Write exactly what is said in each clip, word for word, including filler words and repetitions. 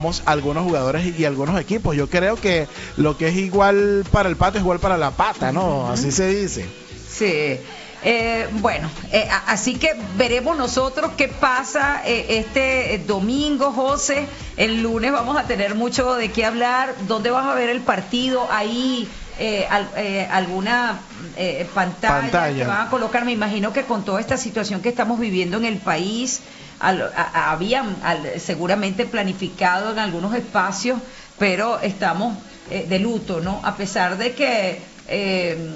algunos jugadores y algunos equipos. Yo creo que lo que es igual para el pato es igual para la pata, ¿no? Así se dice. Sí. Eh, bueno, eh, así que veremos nosotros qué pasa eh, este domingo, José. El lunes vamos a tener mucho de qué hablar. ¿Dónde vas a ver el partido? Ahí eh, al, eh, alguna eh, pantalla, pantalla que van a colocar. Me imagino que con toda esta situación que estamos viviendo en el país, al, a, habían al, seguramente planificado en algunos espacios, pero estamos eh, de luto, ¿no? A pesar de que eh,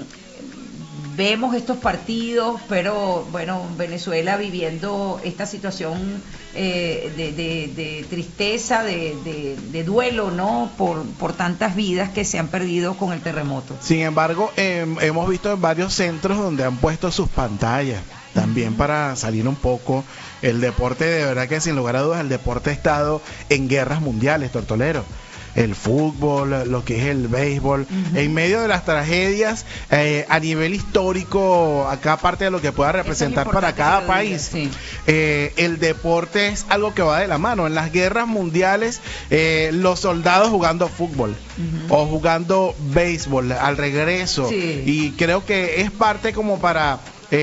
vemos estos partidos, pero bueno, Venezuela viviendo esta situación eh, de, de, de tristeza, de, de, de duelo, ¿no? Por, por tantas vidas que se han perdido con el terremoto. Sin embargo, eh, hemos visto en varios centros donde han puesto sus pantallas, también para salir un poco. El deporte, de verdad que sin lugar a dudas, el deporte ha estado en guerras mundiales, Tortolero. El fútbol, lo que es el béisbol, uh-huh. En medio de las tragedias eh, a nivel histórico, acá aparte de lo que pueda representar para cada país, diga, sí. eh, el deporte es algo que va de la mano. En las guerras mundiales, eh, los soldados jugando fútbol uh-huh. o jugando béisbol al regreso, sí. Y creo que es parte como para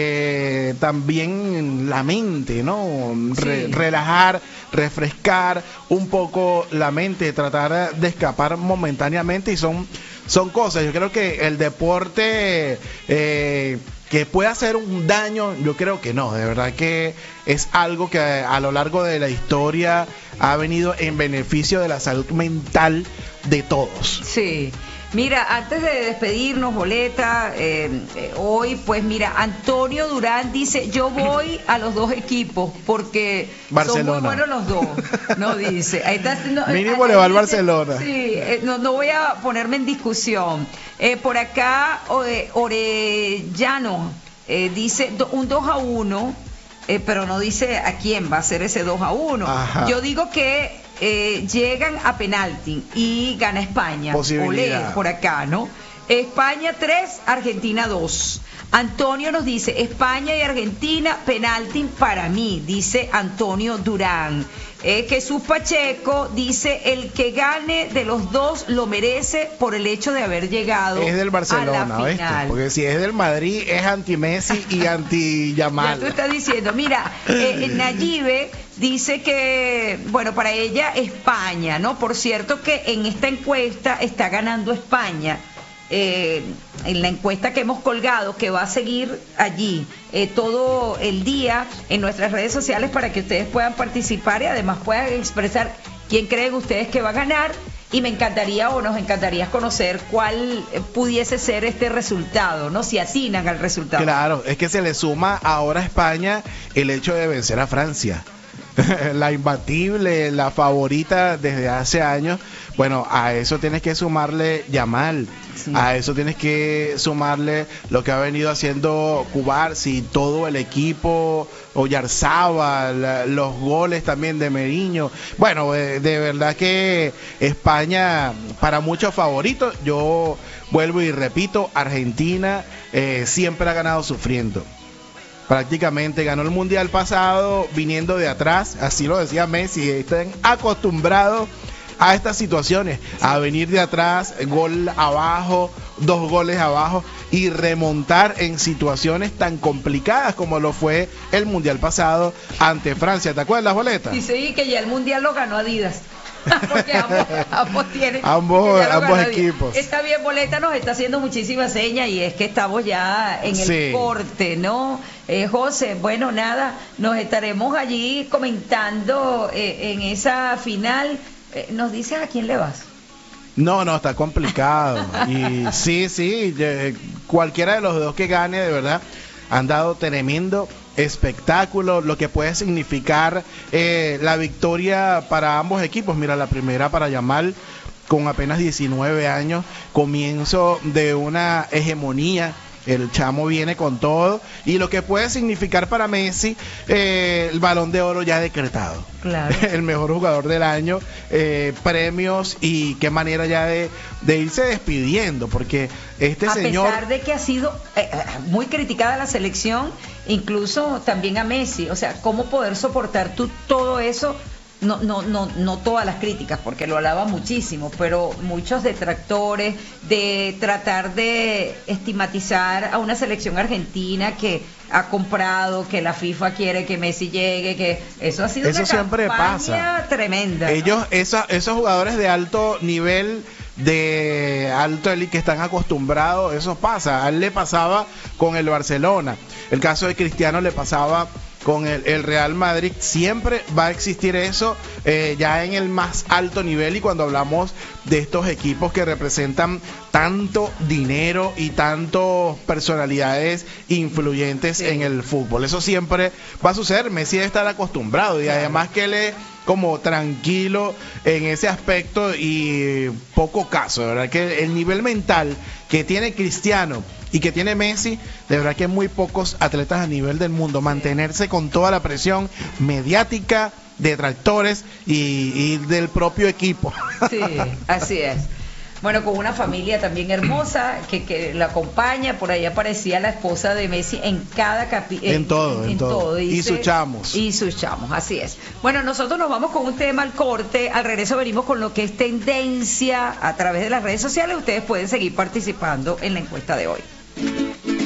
Eh, también la mente, ¿no? Re, sí. Relajar, refrescar un poco la mente, tratar de escapar momentáneamente, y son, son cosas. Yo creo que el deporte eh, que puede hacer un daño, yo creo que no. De verdad que es algo que a, a lo largo de la historia ha venido en beneficio de la salud mental de todos. Sí. Mira, antes de despedirnos, Boleta, eh, eh, hoy, pues mira, Antonio Durán dice, yo voy a los dos equipos porque Barcelona. Son muy buenos los dos, no dice. Ahí está, no, mínimo le va al Barcelona. Sí, eh, no, no voy a ponerme en discusión. Eh, por acá, eh, Orellano eh, dice do, un dos a uno, eh, pero no dice a quién va a ser ese dos a uno. Ajá. Yo digo que Eh, llegan a penalti y gana España. Olé, por acá, ¿no? España tres, Argentina dos. Antonio nos dice, España y Argentina, penalti para mí, dice Antonio Durán. Eh, Jesús Pacheco dice, el que gane de los dos lo merece por el hecho de haber llegado es del Barcelona, a la final. Porque si es del Madrid, es anti-Messi y anti-Yamal. Ya tú estás diciendo, mira, eh, Nayibe dice que, bueno, para ella España, ¿no? Por cierto que en esta encuesta está ganando España. Eh, en la encuesta que hemos colgado, que va a seguir allí eh, todo el día en nuestras redes sociales para que ustedes puedan participar y además puedan expresar quién creen ustedes que va a ganar, y me encantaría o nos encantaría conocer cuál pudiese ser este resultado, ¿no? Si atinan al resultado. Claro, es que se le suma ahora a España el hecho de vencer a Francia. La imbatible, la favorita desde hace años. Bueno, a eso tienes que sumarle Yamal, sí. A eso tienes que sumarle lo que ha venido haciendo Cubarsí, todo el equipo, Oyarzábal, los goles también de Meriño. Bueno, de, de verdad que España para muchos favoritos. Yo vuelvo y repito, Argentina eh, siempre ha ganado sufriendo. Prácticamente ganó el mundial pasado viniendo de atrás, así lo decía Messi, están acostumbrados a estas situaciones, a venir de atrás, gol abajo, dos goles abajo, y remontar en situaciones tan complicadas como lo fue el mundial pasado ante Francia. ¿Te acuerdas, Boleta? Y sí, que ya el mundial lo ganó Adidas. Porque ambos, ambos tienen ambos, ambos equipos. Está bien, Boleta nos está haciendo muchísimas señas y es que estamos ya en el sí. corte, ¿no? Eh, José, bueno, nada, nos estaremos allí comentando eh, en esa final. Eh, ¿Nos dices a quién le vas? No, no, está complicado. Y sí, sí, eh, cualquiera de los dos que gane, de verdad, han dado tremendo espectáculo, lo que puede significar eh, la victoria para ambos equipos. Mira, la primera para Yamal con apenas diecinueve años, comienzo de una hegemonía. El chamo viene con todo, y lo que puede significar para Messi eh, el Balón de Oro ya decretado, claro. El mejor jugador del año, eh, premios, y qué manera ya de, de irse despidiendo, porque este a señor, a pesar de que ha sido eh, muy criticada la selección, incluso también a Messi, o sea, cómo poder soportar tú todo eso no, no, no, no todas las críticas, porque lo alaba muchísimo, pero muchos detractores de tratar de estigmatizar a una selección argentina que ha comprado, que la FIFA quiere que Messi llegue, que eso ha sido eso una siempre campaña pasa. Tremenda. Ellos, ¿no? esa, esos jugadores de alto nivel, de alto élite que están acostumbrados, eso pasa. A él le pasaba con el Barcelona, el caso de Cristiano le pasaba con el, el Real Madrid. Siempre va a existir eso, eh, ya en el más alto nivel, y cuando hablamos de estos equipos que representan tanto dinero y tantas personalidades influyentes sí. en el fútbol, eso siempre va a suceder. Messi debe estar acostumbrado, y claro. además que él es como tranquilo en ese aspecto y poco caso, de verdad que el nivel mental que tiene Cristiano y que tiene Messi, de verdad que muy pocos atletas a nivel del mundo, mantenerse con toda la presión mediática, detractores y, y del propio equipo. Sí, así es. Bueno, con una familia también hermosa que, que la acompaña. Por ahí aparecía la esposa de Messi en cada capítulo. En todo, en, en, en todo. todo. Dice, y sus chamos. Y sus chamos, así es. Bueno, nosotros nos vamos con un tema al corte. Al regreso venimos con lo que es tendencia a través de las redes sociales. Ustedes pueden seguir participando en la encuesta de hoy.